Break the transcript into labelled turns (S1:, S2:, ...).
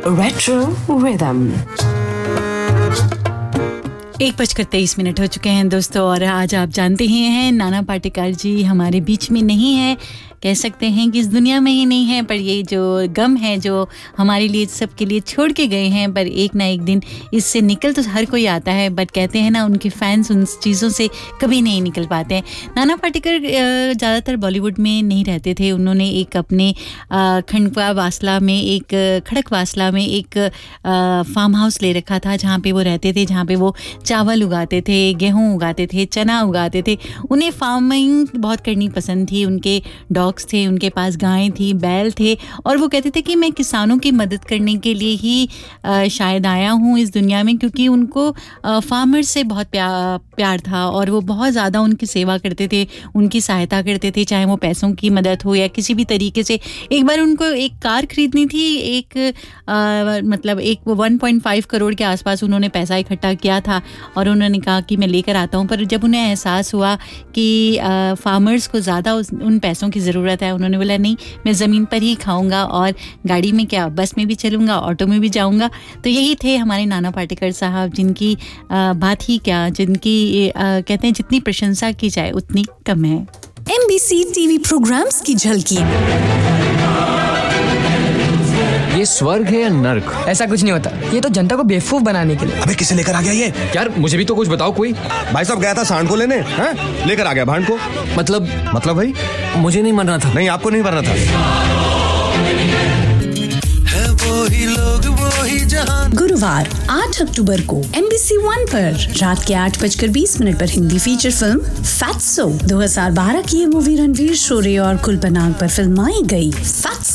S1: Retro Rhythm.
S2: 1:23 हो चुके हैं दोस्तों, और आज आप जानते ही हैं नाना पाटेकर जी हमारे बीच में नहीं है, कह सकते हैं कि इस दुनिया में ही नहीं है, पर ये जो गम है जो हमारे लिए सबके लिए छोड़ के गए हैं, पर एक ना एक दिन इससे निकल तो हर कोई आता है, बट कहते हैं ना उनके फैंस उन चीज़ों से कभी नहीं निकल पाते हैं। नाना पाटेकर ज़्यादातर बॉलीवुड में नहीं रहते थे। उन्होंने एक अपने खड़क वासला में एक फार्म हाउस ले रखा था जहाँ पे वो रहते थे, जहाँ पे वो चावल उगाते थे, गेहूँ उगाते थे, चना उगाते थे। उन्हें फार्मिंग बहुत करनी पसंद थी। उनके डॉग्स थे, उनके पास गायें थी, बैल थे, और वो कहते थे कि मैं किसानों की मदद करने के लिए ही शायद आया हूँ इस दुनिया में, क्योंकि उनको फार्मर्स से बहुत प्यार था और वो बहुत ज़्यादा उनकी सेवा करते थे, उनकी सहायता करते थे, चाहे वो पैसों की मदद हो या किसी भी तरीके से। एक बार उनको एक कार खरीदनी थी, एक 1.5 करोड़ के आसपास उन्होंने पैसा इकट्ठा किया था, और उन्होंने कहा कि मैं लेकर आता हूँ। पर जब उन्हें एहसास हुआ कि फार्मर्स को ज़्यादा उन पैसों की ज़रूरत है, उन्होंने बोला नहीं, मैं ज़मीन पर ही खाऊंगा, और गाड़ी में क्या, बस में भी चलूँगा, ऑटो में भी जाऊँगा। तो यही थे हमारे नाना पाटेकर साहब, जिनकी बात ही क्या, जिनकी कहते हैं जितनी प्रशंसा की जाए उतनी कम है।
S1: MBC टीवी प्रोग्राम्स की झलकी।
S3: ये स्वर्ग है या नर्क?
S4: ऐसा कुछ नहीं होता, ये तो जनता को बेवकूफ बनाने के लिए।
S5: अबे किसे लेकर आ गया ये?
S3: यार मुझे भी तो कुछ बताओ कोई।
S5: भाई साहब गया था सांड को लेने, हैं? लेकर आ गया भांड को।
S3: मतलब
S5: भाई
S3: मुझे नहीं मरना था।
S5: नहीं, आपको नहीं मरना था।
S1: गुरुवार 8 अक्टूबर को MBC 1 पर रात के 8:20 पर हिंदी फीचर फिल्म फैट्सो 2012 की ये मूवी रणवीर शोरे और कुल पनाग पर फिल्माई गई।